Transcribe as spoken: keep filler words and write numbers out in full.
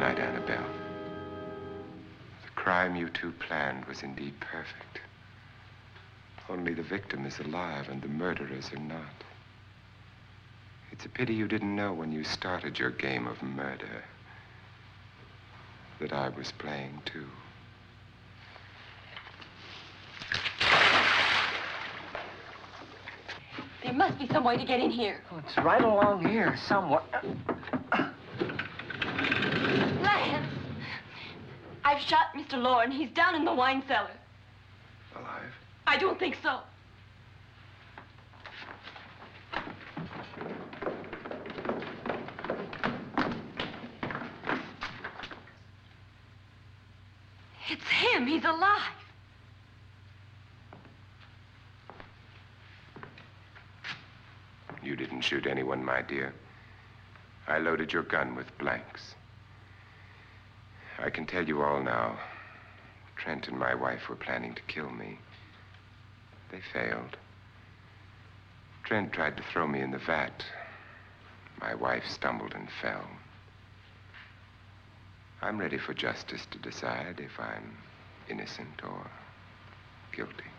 night, Annabelle. The crime you two planned was indeed perfect. Only the victim is alive and the murderers are not. It's a pity you didn't know when you started your game of murder that I was playing too. There must be some way to get in here. Oh, it's right along here somewhere. Lance! I've shot Mister Loren. He's down in the wine cellar. Alive? I don't think so. It's him. He's alive. You didn't shoot anyone, my dear. I loaded your gun with blanks. I can tell you all now. Trent and my wife were planning to kill me. They failed. Trent tried to throw me in the vat. My wife stumbled and fell. I'm ready for justice to decide if I'm innocent or guilty.